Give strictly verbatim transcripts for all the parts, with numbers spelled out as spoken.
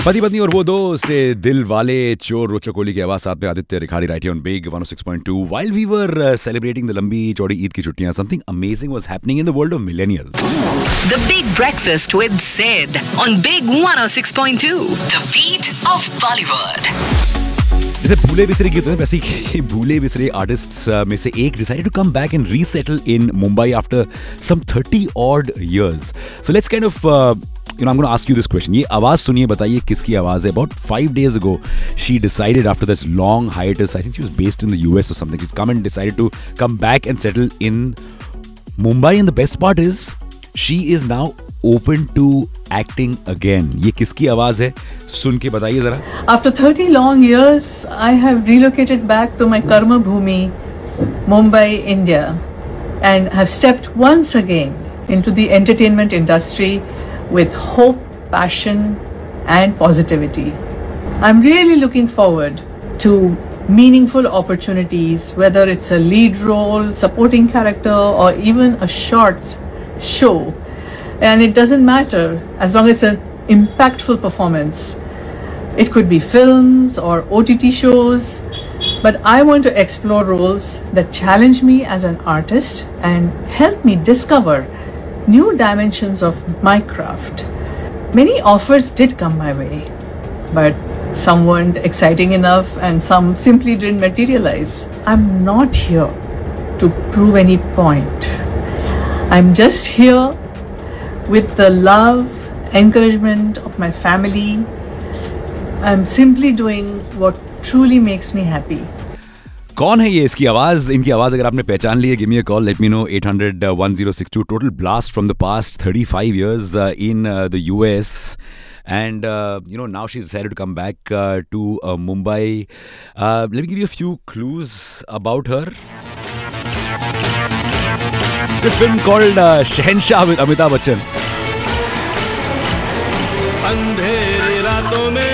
पति पत्नी और वो दो से दिल वाले चोर रोचक कोहली की आवाज साथ में Aditya Rikhari right here on big one oh six point two while we were uh, celebrating the लंबी चौड़ी ईद की छुट्टियां something amazing was happening in the world of millennials. The Big Breakfast with Sid on Big one oh six point two, the beat of Bollywood. जैसे भूले बिसरे गीत हैं वैसे ही भूले बिसरे आर्टिस्ट्स में से एक decided to come back and resettle in Mumbai after some thirty odd years. So let's kind of uh, you know, I'm going to ask you this question. ये आवाज सुनिए, बताइए किसकी आवाज है. About five days ago, she decided after this long hiatus, I think she was based in the U S or something, she's come and decided to come back and settle in Mumbai. And the best part is, she is now open to acting again. ये किसकी आवाज है? सुन के बताइए जरा. After thirty long years, I have relocated back to my Karma Bhumi, Mumbai, India, and have stepped once again into the entertainment industry with hope, passion, and positivity. I'm really looking forward to meaningful opportunities, whether it's a lead role, supporting character, or even a short show. And it doesn't matter as long as it's an impactful performance. It could be films or O T T shows, but I want to explore roles that challenge me as an artist and help me discover new dimensions of my craft. Many offers did come my way, but some weren't exciting enough and some simply didn't materialize. I'm not here to prove any point. I'm just here with the love, encouragement of my family. I'm simply doing what truly makes me happy. कौन है ये? इसकी आवाज, इनकी आवाज अगर आपने पहचान ली है, give me a call, let me know. eight hundred one oh six two. Total blast from the past thirty-five years uh, in uh, the U S, and uh, you know, now she's decided to come back uh, to uh, Mumbai. Uh, let me give you a few clues about her. It's a film called uh, Shahenshah with Amitabh Bachchan. अंधेरी रातों में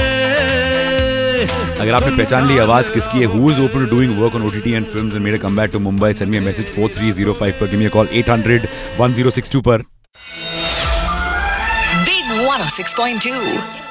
अगर आपने पहचान ली आवाज किसकी है, who is open to doing work on O T T and films and made a comeback to Mumbai, send me a message four three zero five पर, give me a call eight hundred one oh six two पर. Big one oh six point two.